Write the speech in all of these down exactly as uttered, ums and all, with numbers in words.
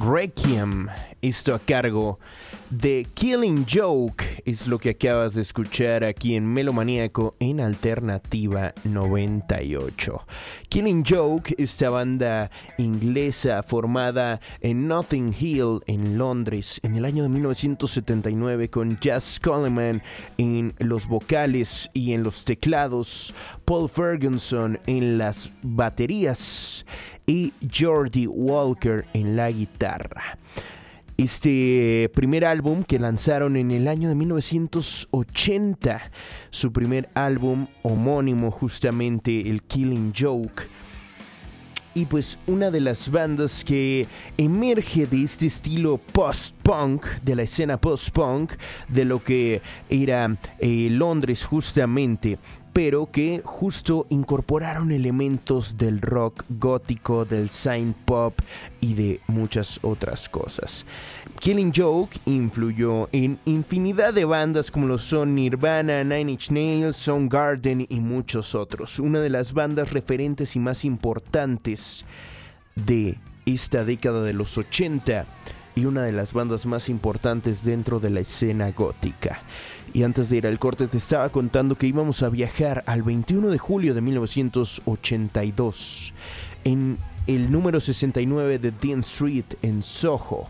Requiem, esto a cargo de Killing Joke, es lo que acabas de escuchar aquí en Melomaníaco en Alternativa noventa y ocho. Killing Joke, esta banda inglesa formada en Notting Hill, en Londres, en el año de mil novecientos setenta y nueve, con Jazz Coleman en los vocales y en los teclados, Paul Ferguson en las baterías y Geordie Walker en la guitarra. Este primer álbum que lanzaron en el año de mil novecientos ochenta, su primer álbum homónimo justamente, el Killing Joke. Y pues una de las bandas que emerge de este estilo post-punk, de la escena post-punk, de lo que era eh, Londres justamente, pero que justo incorporaron elementos del rock gótico, del synth pop y de muchas otras cosas. Killing Joke influyó en infinidad de bandas como lo son Nirvana, Nine Inch Nails, Soundgarden y muchos otros. Una de las bandas referentes y más importantes de esta década de los ochenta y una de las bandas más importantes dentro de la escena gótica. Y antes de ir al corte te estaba contando que íbamos a viajar al veintiuno de julio de mil novecientos ochenta y dos en el número sesenta y nueve de Dean Street en Soho.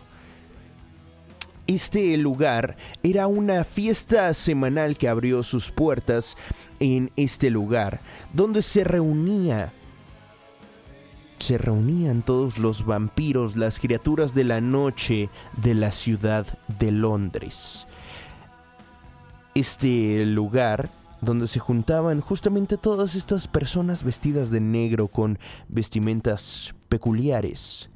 Este lugar era una fiesta semanal que abrió sus puertas en este lugar, donde se reunía Se reunían todos los vampiros, las criaturas de la noche de la ciudad de Londres. Este lugar donde se juntaban justamente todas estas personas vestidas de negro con vestimentas peculiares.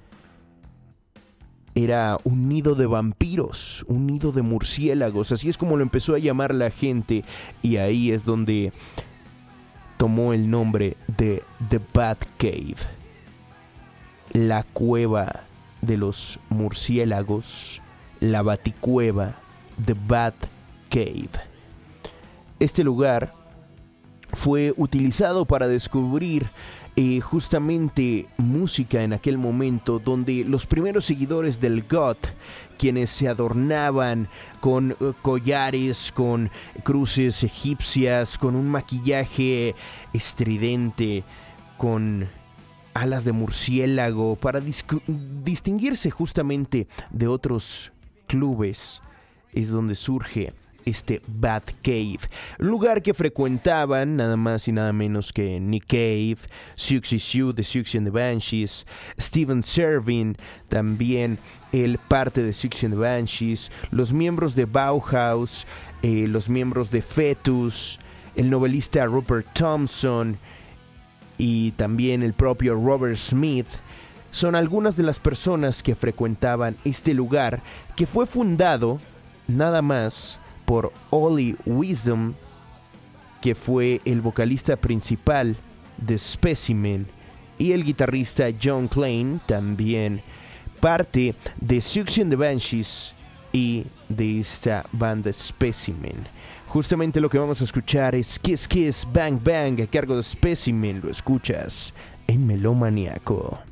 Era un nido de vampiros, un nido de murciélagos, así es como lo empezó a llamar la gente, y ahí es donde tomó el nombre de The Bat Cave. La cueva de los murciélagos, la baticueva, The Bat Cave. Este lugar fue utilizado para descubrir eh, justamente música en aquel momento, donde los primeros seguidores del goth, quienes se adornaban con uh, collares, con cruces egipcias, con un maquillaje estridente, con alas de murciélago, para discu- distinguirse justamente de otros clubes, es donde surge este Bat Cave, un lugar que frecuentaban nada más y nada menos que Nick Cave, Siouxsie Sioux de Siouxsie and the Banshees, Steven Servin, también el parte de Siouxsie and the Banshees, los miembros de Bauhaus, eh, los miembros de Fetus, el novelista Rupert Thompson y también el propio Robert Smith. Son algunas de las personas que frecuentaban este lugar, que fue fundado nada más por Ollie Wisdom, que fue el vocalista principal de Specimen, y el guitarrista John Klein, también parte de Siouxsie and the Banshees y de esta banda Specimen. Justamente lo que vamos a escuchar es Kiss Kiss Bang Bang a cargo de Specimen. Lo escuchas en Melomaníaco.